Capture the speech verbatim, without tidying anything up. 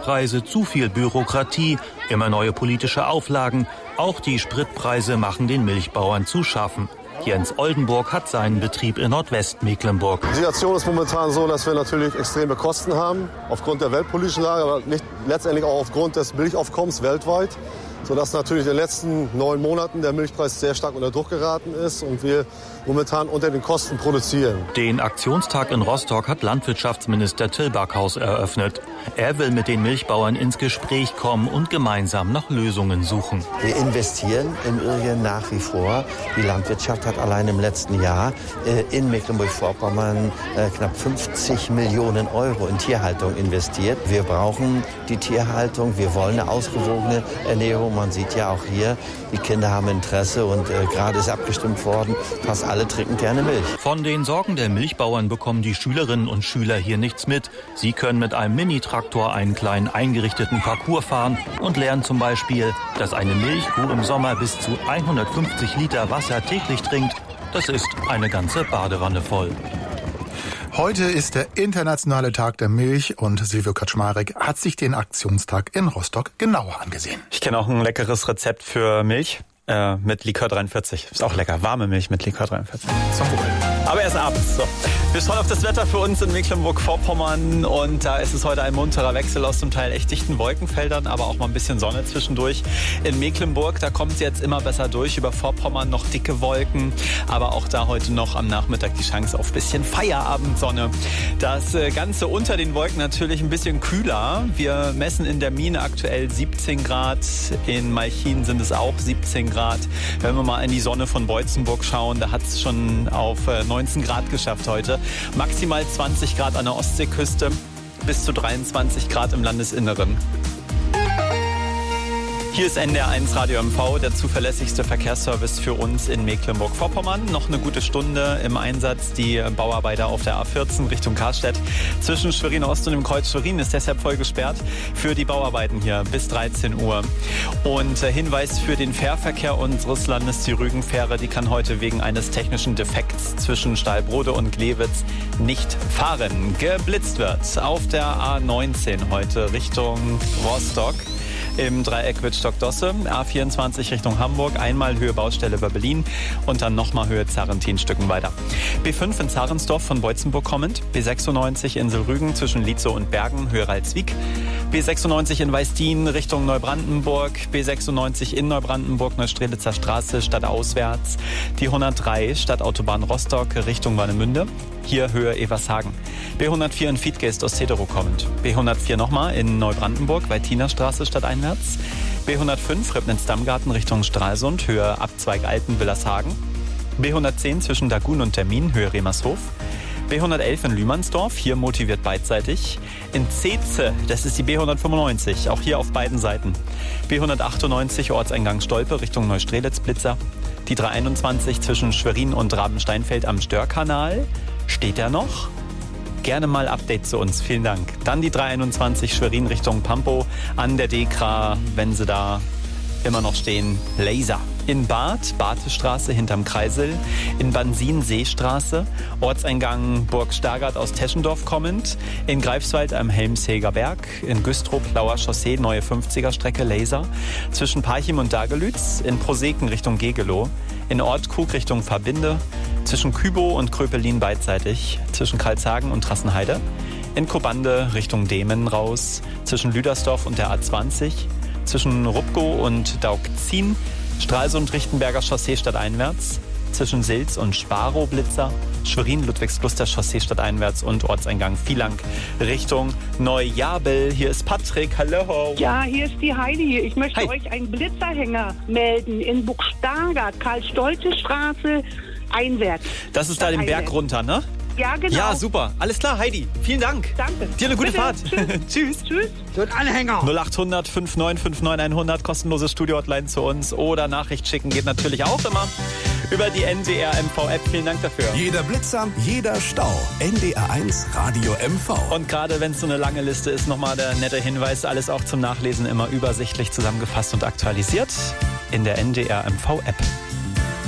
Preise, zu viel Bürokratie, immer neue politische Auflagen. Auch die Spritpreise machen den Milchbauern zu schaffen. Jens Oldenburg hat seinen Betrieb in Nordwestmecklenburg. Die Situation ist momentan so, dass wir natürlich extreme Kosten haben, aufgrund der weltpolitischen Lage, aber nicht, letztendlich auch aufgrund des Milchaufkommens weltweit, sodass natürlich in den letzten neun Monaten der Milchpreis sehr stark unter Druck geraten ist und wir momentan unter den Kosten produzieren. Den Aktionstag in Rostock hat Landwirtschaftsminister Till Backhaus eröffnet. Er will mit den Milchbauern ins Gespräch kommen und gemeinsam nach Lösungen suchen. Wir investieren im Übrigen nach wie vor. Die Landwirtschaft hat allein im letzten Jahr äh, in Mecklenburg-Vorpommern äh, knapp fünfzig Millionen Euro in Tierhaltung investiert. Wir brauchen die Tierhaltung, wir wollen eine ausgewogene Ernährung. Man sieht ja auch hier, die Kinder haben Interesse und äh, gerade ist abgestimmt worden, fast alle trinken gerne Milch. Von den Sorgen der Milchbauern bekommen die Schülerinnen und Schüler hier nichts mit. Sie können mit einem Mini-Traktor einen kleinen eingerichteten Parcours fahren und lernen zum Beispiel, dass eine Milchkuh im Sommer bis zu hundertfünfzig Liter Wasser täglich trinkt. Das ist eine ganze Badewanne voll. Heute ist der internationale Tag der Milch und Silvio Kaczmarek hat sich den Aktionstag in Rostock genauer angesehen. Ich kenne auch ein leckeres Rezept für Milch äh, mit Likör dreiundvierzig. Ist auch lecker, warme Milch mit Likör dreiundvierzig. Zum Wohl. Aber erst abends. So. Wir schauen auf das Wetter für uns in Mecklenburg-Vorpommern und da ist es heute ein munterer Wechsel aus zum Teil echt dichten Wolkenfeldern, aber auch mal ein bisschen Sonne zwischendurch. In Mecklenburg, da kommt es jetzt immer besser durch, über Vorpommern noch dicke Wolken, aber auch da heute noch am Nachmittag die Chance auf ein bisschen Feierabendsonne. Das Ganze unter den Wolken natürlich ein bisschen kühler. Wir messen in der Mine aktuell siebzehn Grad, in Malchin sind es auch siebzehn Grad. Wenn wir mal in die Sonne von Beutzenburg schauen, da hat es schon auf neunzehn Grad geschafft heute. Maximal zwanzig Grad an der Ostseeküste, bis zu dreiundzwanzig Grad im Landesinneren. Hier ist N D R eins Radio M V, der zuverlässigste Verkehrsservice für uns in Mecklenburg-Vorpommern. Noch eine gute Stunde im Einsatz. Die Bauarbeiter auf der A vierzehn Richtung Karstedt zwischen Schwerin Ost und dem Kreuz Schwerin ist deshalb voll gesperrt für die Bauarbeiten hier bis dreizehn Uhr. Und Hinweis für den Fährverkehr unseres Landes, die Rügenfähre, die kann heute wegen eines technischen Defekts zwischen Stahlbrode und Glewitz nicht fahren. Geblitzt wird auf der A neunzehn heute Richtung Rostock. Im Dreieck Wittstock-Dosse, A vierundzwanzig Richtung Hamburg, einmal Höhe Baustelle bei Berlin und dann nochmal Höhe Zarrentin Stücken weiter. B fünf in Zarensdorf von Beutzenburg kommend, B sechsundneunzig Insel Rügen zwischen Lietzow und Bergen, Höhe Ralswiek, B sechsundneunzig in Weißdien Richtung Neubrandenburg, B sechsundneunzig in Neubrandenburg, Neustrelitzer Straße, stadtauswärts, die hundertdrei Stadtautobahn Rostock Richtung Warnemünde, hier Höhe Evershagen. B hundertvier in Fiedgeest aus Cedero kommend, B hundertvier nochmal in Neubrandenburg, Weitinerstraße stadteinwärts, B hundertfünf Ribnitz-Dammgarten Richtung Stralsund, Höhe Abzweig Alten-Willershagen, B hundertzehn zwischen Dagun und Termin, Höhe Remershof, B hundertelf in Lühmannsdorf, hier motiviert beidseitig. In Zeetze, das ist die B hundertfünfundneunzig, auch hier auf beiden Seiten. B hundertachtundneunzig Ortseingang Stolpe Richtung Neustrelitz-Blitzer. Die dreihunderteinundzwanzig zwischen Schwerin und Rabensteinfeld am Störkanal. Steht er noch? Gerne mal Update zu uns, vielen Dank. Dann die dreihunderteinundzwanzig Schwerin Richtung Pampo an der Dekra, wenn sie da immer noch stehen, Laser. In Barth, Barthestraße hinterm Kreisel, in Bansin Seestraße, Ortseingang Burg Stargard aus Teschendorf kommend, in Greifswald am Helmsheger Berg, in Güstrow Blauer Chaussee, neue fünfziger Strecke Laser, zwischen Parchim und Dagelütz, in Proseken Richtung Gegelow, in Ortkrug Richtung Verbinde, zwischen Kübow und Kröpelin beidseitig, zwischen Karlshagen und Trassenheide, in Kobande Richtung Demen raus, zwischen Lüdersdorf und der A zwanzig, zwischen Rupkow und Daugzin, Stralsund-Richtenberger Chaussee stadteinwärts, zwischen Silz und Sparow-Blitzer, Schwerin-Ludwigskluster Chaussee stadteinwärts und Ortseingang Vielang Richtung Neujabel. Hier ist Patrick, hallo. Ja, hier ist die Heidi. Ich möchte Hi. euch einen Blitzerhänger melden in Buchstargard, Karl-Stolze-Straße, einwärts. Das ist da den Berg runter, ne? Ja, genau. Ja, super. Alles klar, Heidi. Vielen Dank. Danke. Dir eine gute Bitte. Fahrt. Tschüss. Tschüss. So ein Anhänger. null acht hundert fünfundneunzig neunundfünfzig hundert, kostenlose Studio-Hotline zu uns oder Nachricht schicken geht natürlich auch immer über die N D R M V-App. Vielen Dank dafür. Jeder Blitzer, jeder Stau. N D R eins Radio M V. Und gerade wenn es so eine lange Liste ist, nochmal der nette Hinweis, alles auch zum Nachlesen immer übersichtlich zusammengefasst und aktualisiert in der N D R M V-App.